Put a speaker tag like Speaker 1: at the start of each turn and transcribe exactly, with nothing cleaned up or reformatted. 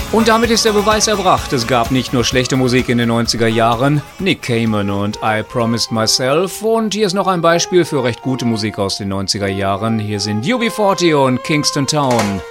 Speaker 1: Und damit ist der Beweis erbracht. Es gab nicht nur schlechte Musik in den neunziger Jahren. Nick Cayman und I Promised Myself. Und hier ist noch ein Beispiel für recht gute Musik aus den neunziger Jahren. Hier sind U B vierzig und Kingston Town.